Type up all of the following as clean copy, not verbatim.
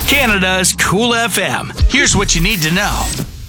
Canada's Cool FM. Here's what you need to know.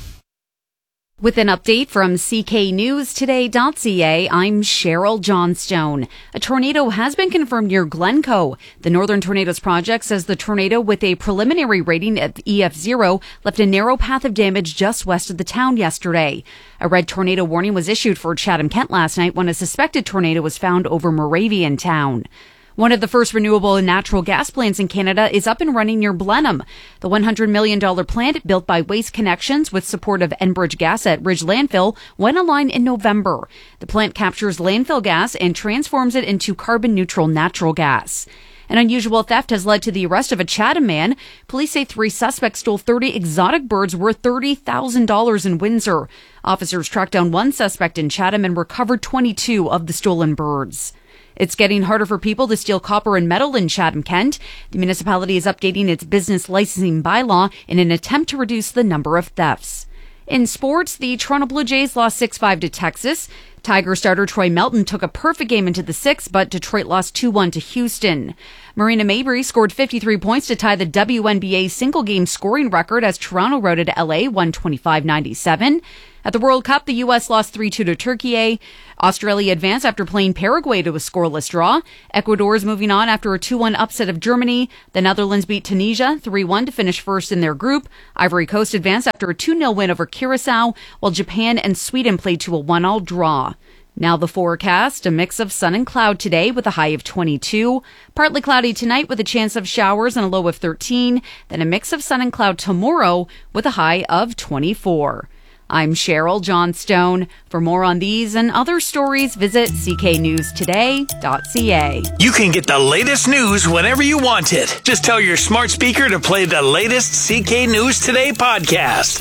With an update from CKNewsToday.ca, I'm Cheryl Johnstone. A tornado has been confirmed near Glencoe. The Northern Tornadoes Project says the tornado, with a preliminary rating of EF0, left a narrow path of damage just west of the town yesterday. A red tornado warning was issued for Chatham-Kent last night when a suspected tornado was found over Moraviantown. One of the first renewable natural gas plants in Canada is up and running near Blenheim. The $100 million plant, built by Waste Connections with support of Enbridge Gas at Ridge Landfill, went online in November. The plant captures landfill gas and transforms it into carbon-neutral natural gas. An unusual theft has led to the arrest of a Chatham man. Police say 3 suspects stole 30 exotic birds worth $30,000 in Windsor. Officers tracked down 1 suspect in Chatham and recovered 22 of the stolen birds. It's getting harder for people to steal copper and metal in Chatham-Kent. The municipality is updating its business licensing bylaw in an attempt to reduce the number of thefts. In sports, the Toronto Blue Jays lost 6-5 to Texas. Tiger starter Troy Melton took a perfect game into the 6th, but Detroit lost 2-1 to Houston. Marina Mabrey scored 53 points to tie the WNBA single-game scoring record as Toronto routed LA 125-97. At the World Cup, the U.S. lost 3-2 to Turkey. Australia advanced after playing Paraguay to a scoreless draw. Ecuador is moving on after a 2-1 upset of Germany. The Netherlands beat Tunisia 3-1 to finish first in their group. Ivory Coast advanced after a 2-0 win over Curacao, while Japan and Sweden played to a 1-1 draw. Now the forecast, a mix of sun and cloud today with a high of 22. Partly cloudy tonight with a chance of showers and a low of 13. Then a mix of sun and cloud tomorrow with a high of 24. I'm Cheryl Johnstone. For more on these and other stories, visit cknewstoday.ca. You can get the latest news whenever you want it. Just tell your smart speaker to play the latest CK News Today podcast.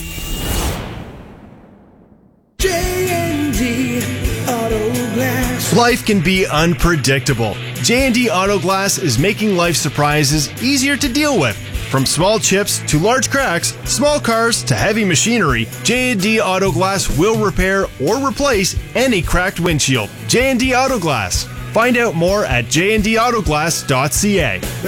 J&D Auto Glass. Life can be unpredictable. J&D Auto Glass is making life surprises easier to deal with. From small chips to large cracks, small cars to heavy machinery, J&D Auto Glass will repair or replace any cracked windshield. J&D Auto Glass. Find out more at jndautoglass.ca.